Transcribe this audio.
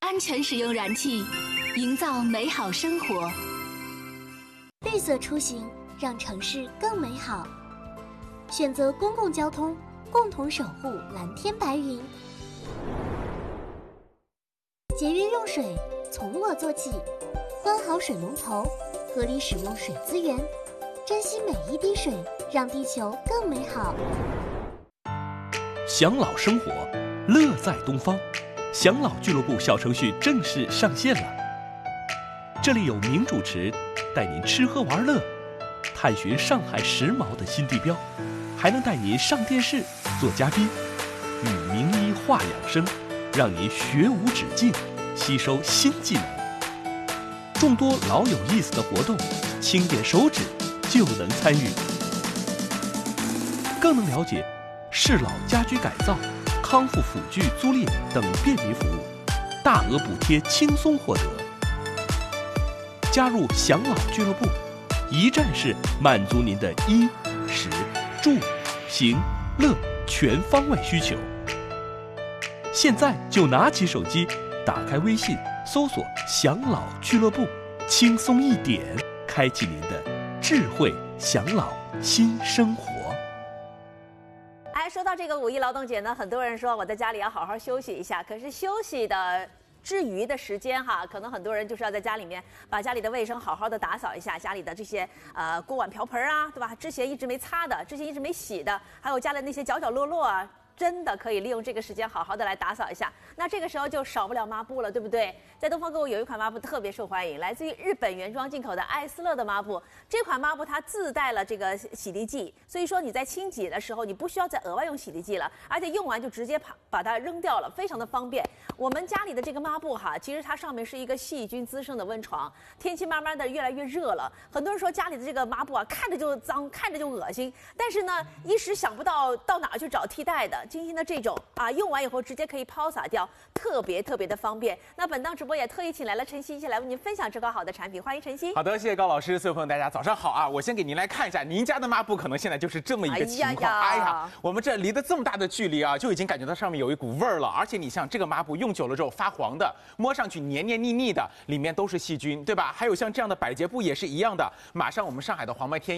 安全使用燃气，营造美好生活。 绿色出行，让城市更美好。选择公共交通，共同守护蓝天白云。节约用水，从我做起。关好水龙头，合理使用水资源，珍惜每一滴水，让地球更美好。 享老生活，乐在东方。享老俱乐部小程序正式上线了。这里有名主持带您吃喝玩乐，探寻上海时髦的新地标，还能带您上电视做嘉宾，与名医话养生，让您学无止境，吸收新技能。众多老有意思的活动，轻点手指就能参与，更能了解适老家居改造、康复辅具租赁等便民服务，大额补贴轻松获得。加入享老俱乐部，一站式满足您的衣、食、住、行、乐全方位需求。现在就拿起手机，打开微信，搜索享老俱乐部，轻松一点，开启您的智慧享老新生活。 说到这个五一劳动节呢，很多人说我在家里要好好休息一下，可是休息的之余的时间哈，可能很多人就是要在家里面把家里的卫生好好的打扫一下，家里的这些锅碗瓢盆啊，对吧？之前一直没擦的，之前一直没洗的，还有家里那些角角落落啊，真的可以利用这个时间好好的来打扫一下。那这个时候就少不了抹布了，对不对？在东方购物有一款抹布特别受欢迎，来自于日本原装进口的艾斯乐的抹布。这款抹布它自带了这个洗涤剂，所以说你在清洁的时候你不需要再额外用洗涤剂了，而且用完就直接把它扔掉了，非常的方便。我们家里的这个抹布哈，其实它上面是一个细菌滋生的温床。天气慢慢的越来越热了，很多人说家里的这个抹布啊，看着就脏，看着就恶心，但是呢，一时想不到哪去找替代的。今天的这种啊，用完以后直接可以抛洒掉，特别的方便。那本档直播也特意请来了晨曦，一起来为您分享这款好的产品，欢迎晨曦。 好的，谢谢高老师，所有朋友大家早上好啊！我先给您来看一下，您家的抹布可能现在就是这么一个情况。哎呀，我们这离得这么大的距离啊，就已经感觉到上面有一股味儿了。而且你像这个抹布用久了之后发黄的，摸上去黏黏腻腻的，里面都是细菌，对吧？还有像这样的百洁布也是一样的，马上我们上海的黄麦天